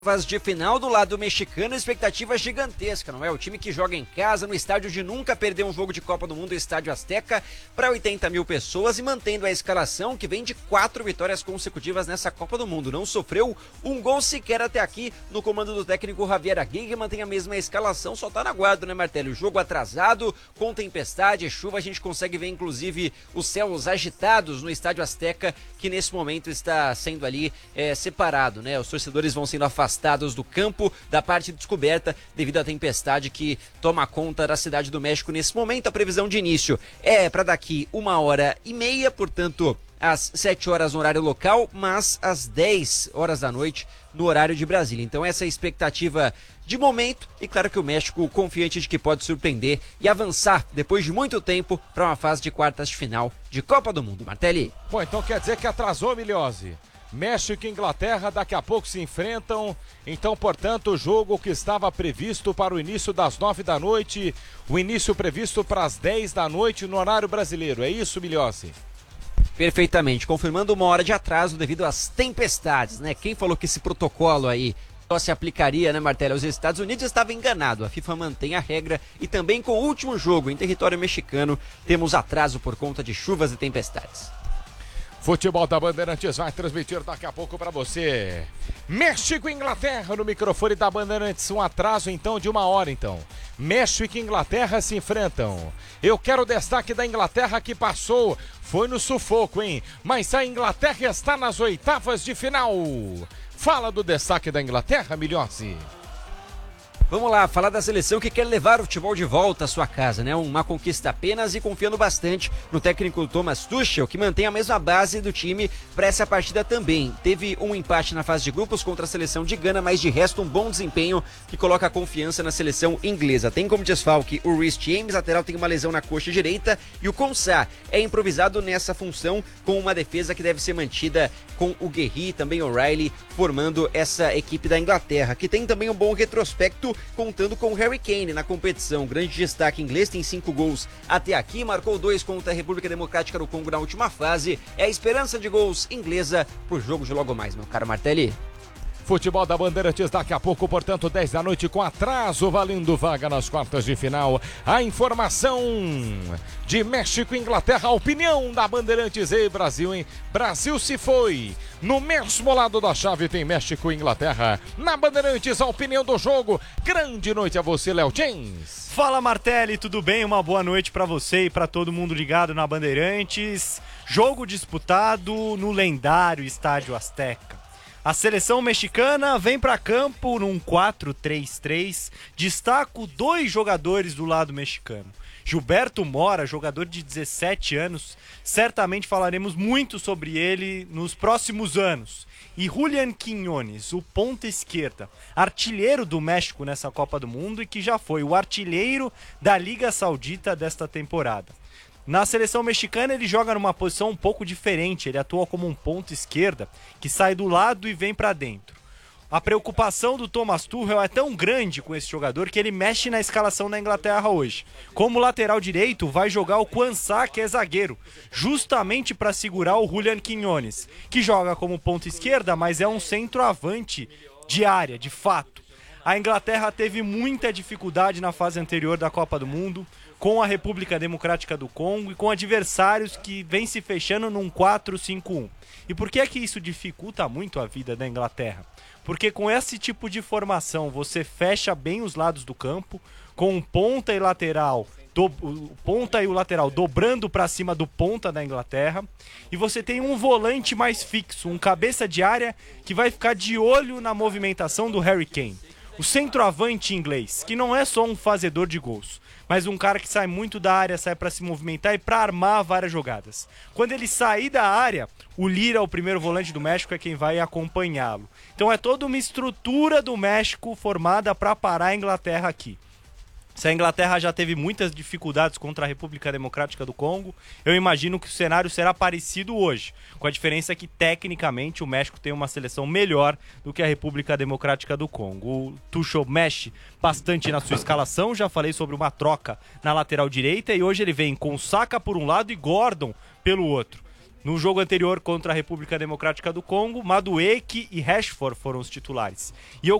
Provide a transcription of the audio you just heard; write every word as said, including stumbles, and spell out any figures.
Oitavas de final do lado mexicano, expectativa gigantesca, não é? O time que joga em casa, no estádio de nunca perder um jogo de Copa do Mundo, o Estádio Azteca, para oitenta mil pessoas e mantendo a escalação que vem de quatro vitórias consecutivas nessa Copa do Mundo. Não sofreu um gol sequer até aqui no comando do técnico Javier Aguirre, mantém a mesma escalação, só tá na guarda, né, Martelli? O jogo atrasado, com tempestade, chuva, a gente consegue ver inclusive os céus agitados no Estádio Azteca, que nesse momento está sendo ali é, separado, né? Os torcedores vão sendo afastados afastados do campo da parte descoberta devido à tempestade que toma conta da cidade do México nesse momento. A previsão de início é para daqui uma hora e meia, portanto às sete horas no horário local, mas às dez horas da noite no horário de Brasília. Então essa é a expectativa de momento e claro que o México confiante de que pode surpreender e avançar depois de muito tempo para uma fase de quartas de final de Copa do Mundo. Martelli. Bom, então quer dizer que atrasou, Miliose. México e Inglaterra daqui a pouco se enfrentam, então, portanto, o jogo que estava previsto para o início das nove da noite, o início previsto para as dez da noite no horário brasileiro, é isso, Miliossi? Perfeitamente, confirmando uma hora de atraso devido às tempestades, né? Quem falou que esse protocolo aí só se aplicaria, né, Martelli, aos Estados Unidos estava enganado. A FIFA mantém a regra e também com o último jogo em território mexicano temos atraso por conta de chuvas e tempestades. Futebol da Bandeirantes vai transmitir daqui a pouco para você. México e Inglaterra no microfone da Bandeirantes. Um atraso então de uma hora então. México e Inglaterra se enfrentam. Eu quero o destaque da Inglaterra que passou. Foi no sufoco, hein? Mas a Inglaterra está nas oitavas de final. Fala do destaque da Inglaterra, Milhossi. Vamos lá, falar da seleção que quer levar o futebol de volta à sua casa, né? Uma conquista apenas e confiando bastante no técnico Thomas Tuchel, que mantém a mesma base do time para essa partida também. Teve um empate na fase de grupos contra a seleção de Gana, mas de resto um bom desempenho que coloca a confiança na seleção inglesa. Tem como desfalque o Reece James, lateral tem uma lesão na coxa direita, e o Konsa é improvisado nessa função com uma defesa que deve ser mantida com o Guerri e também o Riley formando essa equipe da Inglaterra, que tem também um bom retrospecto contando com o Harry Kane na competição. Grande destaque inglês, tem cinco gols até aqui, marcou dois contra a República Democrática do Congo na última fase. É a esperança de gols inglesa pro jogo de logo mais, meu caro Martelli. Futebol da Bandeirantes daqui a pouco, portanto, dez da noite com atraso, valendo vaga nas quartas de final. A informação de México e Inglaterra, a opinião da Bandeirantes e Brasil, hein? Brasil se foi. No mesmo lado da chave tem México e Inglaterra. Na Bandeirantes, a opinião do jogo. Grande noite a você, Léo James. Fala, Martelli, tudo bem? Uma boa noite pra você e pra todo mundo ligado na Bandeirantes. Jogo disputado no lendário Estádio Azteca. A seleção mexicana vem para campo num quatro três três. Destaco dois jogadores do lado mexicano. Gilberto Mora, jogador de dezessete anos, certamente falaremos muito sobre ele nos próximos anos. E Julián Quiñones, o ponta esquerda, artilheiro do México nessa Copa do Mundo e que já foi o artilheiro da Liga Saudita desta temporada. Na seleção mexicana ele joga numa posição um pouco diferente, ele atua como um ponta esquerda que sai do lado e vem para dentro. A preocupação do Thomas Tuchel é tão grande com esse jogador que ele mexe na escalação da Inglaterra hoje. Como lateral direito vai jogar o Konsa, que é zagueiro, justamente para segurar o Julián Quiñones, que joga como ponta esquerda, mas é um centroavante de área, de fato. A Inglaterra teve muita dificuldade na fase anterior da Copa do Mundo, com a República Democrática do Congo e com adversários que vêm se fechando num quatro cinco um. E por que é que isso dificulta muito a vida da Inglaterra? Porque com esse tipo de formação você fecha bem os lados do campo, com ponta e lateral, do, o ponta e o lateral dobrando para cima do ponta da Inglaterra, e você tem um volante mais fixo, um cabeça de área que vai ficar de olho na movimentação do Harry Kane. O centroavante inglês, que não é só um fazedor de gols, mas um cara que sai muito da área, sai para se movimentar e para armar várias jogadas. Quando ele sair da área, o Lira, o primeiro volante do México, é quem vai acompanhá-lo. Então é toda uma estrutura do México formada para parar a Inglaterra aqui. Se a Inglaterra já teve muitas dificuldades contra a República Democrática do Congo, eu imagino que o cenário será parecido hoje, com a diferença que, tecnicamente, o México tem uma seleção melhor do que a República Democrática do Congo. O Tuchel mexe bastante na sua escalação, já falei sobre uma troca na lateral direita, e hoje ele vem com Saka por um lado e Gordon pelo outro. No jogo anterior contra a República Democrática do Congo, Madueke e Rashford foram os titulares. E eu